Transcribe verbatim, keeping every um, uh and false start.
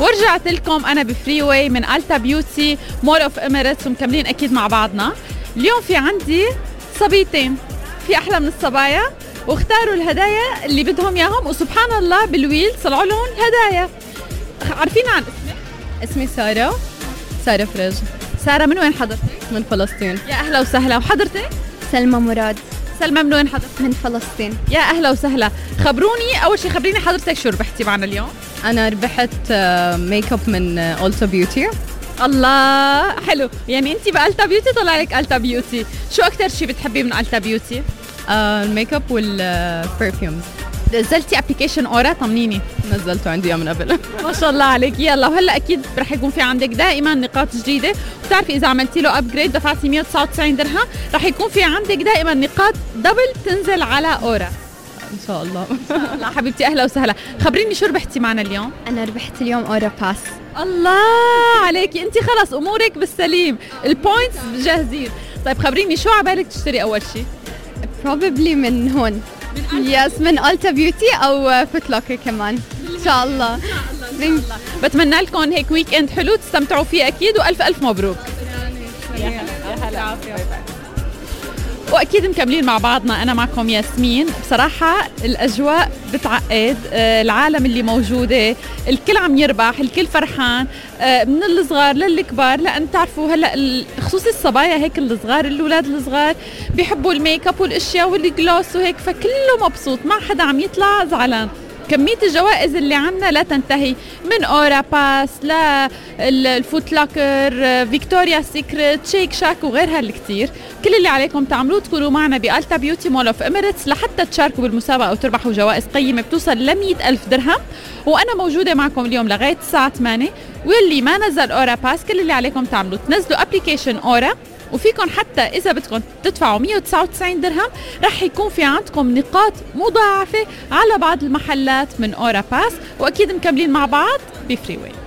ورجعت لكم أنا بفري واي من ألتا بيوتي مول أوف إميريتس، ومكملين أكيد مع بعضنا. اليوم في عندي صبيتين في أحلى من الصبايا، واختاروا الهدايا اللي بدهم ياهم، وسبحان الله بالويل طلعوا لهم هدايا. عارفين عن اسمك؟ اسمي سارة سارة فرج. سارة، من وين حضرتك؟ من فلسطين. يا أهلا وسهلا. وحضرتك؟ سلمى مراد. سلمى، من وين حضرتك؟ من فلسطين. يا أهلا وسهلا. خبروني أول شيء، خبريني حضرتك شو ربحتي معنا اليوم؟ أنا ربحت ميك اب من ألتا بيوتي. الله حلو، يعني أنت بألتا بيوتي طلع لك ألتا بيوتي. شو أكتر شيء بتحبيه من ألتا بيوتي؟ الميك اب والبرفيومز. نزلتي ابلكيشن اورا؟ طمنيني. نزلته عندي من قبل. ما شاء الله عليك. يلا، وهلا اكيد رح يكون في عندك دائما نقاط جديده، وبتعرفي اذا عملتي له ابجريد دفعتي مية وتسعة وتسعين درهم رح يكون في عندك دائما نقاط دبل تنزل على اورا ان شاء الله. ان شاء الله حبيبتي. اهلا وسهلا. خبريني شو ربحتي معنا اليوم؟ أنا ربحت اليوم أورا باس. الله عليكي، انت خلص امورك بالسليم، البوينتس جاهزين. طيب خبريني شو عبالك تشتري اول شيء؟ probably من هون. يس، من ألتا بيوتي أو فوت لوكر كمان. إن شاء الله. بتمنى لكم هيك ويك اند حلو تستمتعوا فيه اكيد، والف الف مبروك. يا هلا. واكيد مكملين مع بعضنا. انا معكم ياسمين. بصراحه الاجواء بتعقد، آه العالم اللي موجوده الكل عم يربح، الكل فرحان، آه من الصغار للكبار، لان تعرفوا هلا خصوصي الصبايا هيك الصغار، الاولاد الصغار بيحبوا الميك اب والاشياء والجلوس وهيك، فكله مبسوط، ما حدا عم يطلع زعلان. كمية الجوائز اللي عنا لا تنتهي، من أورا باس للفوت لوكر، فيكتوريا سيكريت، شيك شاك وغيرها الكتير. كل اللي عليكم تعملوه تكونوا معنا بألتا بيوتي مول اوف إميريتس لحتى تشاركوا بالمسابقة وتربحوا جوائز قيمة بتوصل ل مية ألف درهم. وأنا موجودة معكم اليوم لغاية الساعة ثمانية. واللي ما نزل أورا باس كل اللي عليكم تعملوه تنزلوا أبليكيشن أورا، وفيكم حتى إذا بدكم تدفعوا مية وتسعة وتسعين درهم رح يكون في عندكم نقاط مضاعفة على بعض المحلات من أورا باس. وأكيد مكملين مع بعض بفري واي.